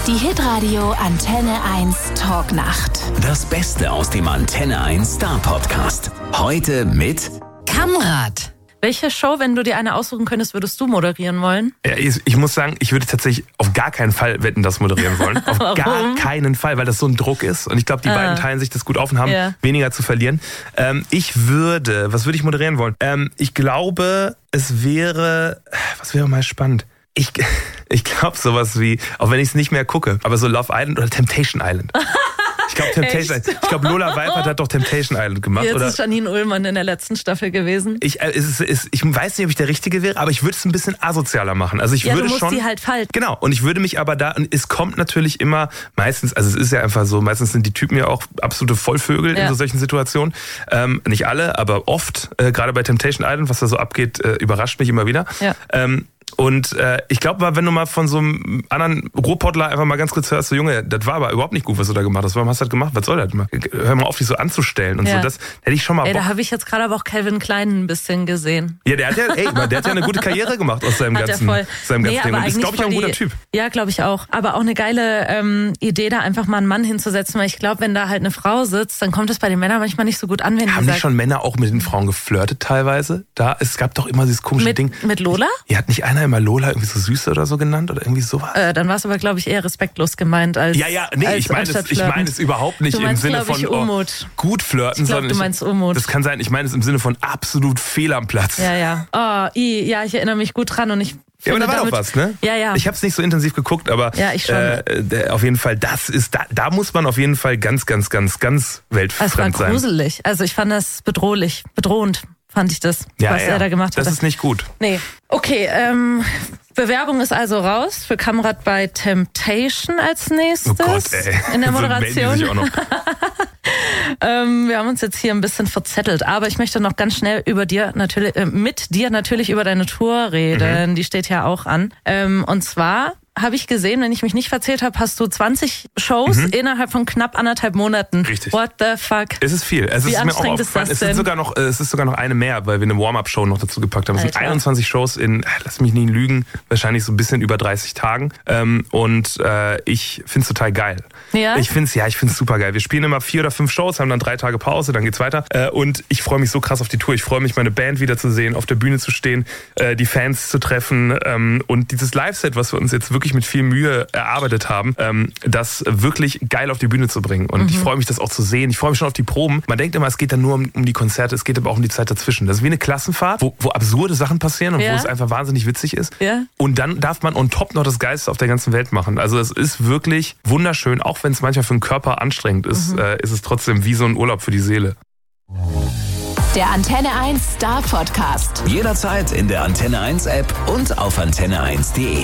Die Hitradio Antenne 1 Talknacht. Das Beste aus dem Antenne 1 Star Podcast. Heute mit Kamrat. Welche Show, wenn du dir eine aussuchen könntest, würdest du moderieren wollen? Ja, ich muss sagen, ich würde tatsächlich auf gar keinen Fall Wetten, das moderieren wollen. Auf gar keinen Fall, weil das so ein Druck ist. Und ich glaube, die beiden teilen sich das gut auf und haben weniger zu verlieren. Was würde ich moderieren wollen? Ich glaube, was wäre mal spannend? Ich glaube sowas wie, auch wenn ich es nicht mehr gucke, aber so Love Island oder Temptation Island. Ich glaube, Lola Weipert hat doch Temptation Island gemacht. Jetzt oder? Ist Janine Ullmann in der letzten Staffel gewesen. Ich weiß nicht, ob ich der Richtige wäre, aber ich würde es ein bisschen asozialer machen. Also du musst die halt falten. Genau, und ich würde mich aber und es kommt natürlich immer meistens, also es ist ja einfach so, meistens sind die Typen ja auch absolute Vollvögel in so solchen Situationen. Nicht alle, aber oft, gerade bei Temptation Island, was da so abgeht, überrascht mich immer wieder. Ja. Und ich glaube, wenn du mal von so einem anderen Ruhrpottler einfach mal ganz kurz hörst, so Junge, das war aber überhaupt nicht gut, was du da gemacht hast. Warum hast du das gemacht? Was soll das mal? Hör mal auf, dich so anzustellen und so. Das hätte ich schon mal Bock. Da habe ich jetzt gerade aber auch Calvin Klein ein bisschen gesehen. Ja, der hat ja eine gute Karriere gemacht aus seinem ganzen Ding. Und ist, glaube ich, auch ein guter Typ. Ja, glaube ich auch. Aber auch eine geile Idee, da einfach mal einen Mann hinzusetzen. Weil ich glaube, wenn da halt eine Frau sitzt, dann kommt es bei den Männern manchmal nicht so gut an, wenn Haben nicht schon Männer auch mit den Frauen geflirtet teilweise? Es gab doch immer dieses komische Ding. Mit Lola? Ja, hat nicht einer immer Lola irgendwie so Süße oder so genannt oder irgendwie sowas? Dann war es aber, glaube ich, eher respektlos gemeint als ich meine es überhaupt nicht im Sinne von gut flirten, sondern du meinst Unmut. Das kann sein, ich meine es im Sinne von absolut fehl am Platz. Ja. Ich erinnere mich gut dran und ich ja, aber da war doch was, ne? Ja. Ich habe es nicht so intensiv geguckt, aber ich schon. Auf jeden Fall, da muss man auf jeden Fall ganz, ganz, ganz, ganz weltfremd sein. Es war gruselig. Also ich fand das bedrohend fand ich das, was er da gemacht hat. Das ist nicht gut. Nee. Okay, Bewerbung ist also raus für Kamrat bei Temptation als nächstes. Oh Gott, ey. In der Moderation. Sich auch noch. Wir haben uns jetzt hier ein bisschen verzettelt, aber ich möchte noch ganz schnell mit dir natürlich über deine Tour reden. Die steht ja auch an. Und zwar habe ich gesehen, wenn ich mich nicht verzählt habe, hast du 20 Shows innerhalb von knapp 1,5 Monaten. Richtig. What the fuck? Es ist viel. Wie anstrengend ist das denn? Es ist sogar noch eine mehr, weil wir eine Warm-Up-Show noch dazu gepackt haben. Es sind 21 Shows in, lass mich nicht lügen, wahrscheinlich so ein bisschen über 30 Tagen. Ich finde es total geil. Ja? Ich finde es super geil. Wir spielen immer 4 oder 5 Shows, haben dann 3 Tage Pause, dann geht's weiter. Und ich freue mich so krass auf die Tour. Ich freue mich, meine Band wiederzusehen, auf der Bühne zu stehen, die Fans zu treffen und dieses Live-Set, was wir uns jetzt wirklich mit viel Mühe erarbeitet haben, das wirklich geil auf die Bühne zu bringen. Und ich freue mich, das auch zu sehen. Ich freue mich schon auf die Proben. Man denkt immer, es geht dann nur um die Konzerte, es geht aber auch um die Zeit dazwischen. Das ist wie eine Klassenfahrt, wo absurde Sachen passieren und wo es einfach wahnsinnig witzig ist. Ja. Und dann darf man on top noch das Geilste auf der ganzen Welt machen. Also es ist wirklich wunderschön, auch wenn es manchmal für den Körper anstrengend ist, ist es trotzdem wie so ein Urlaub für die Seele. Der Antenne 1 Star Podcast. jederzeit in der Antenne 1 App und auf antenne1.de.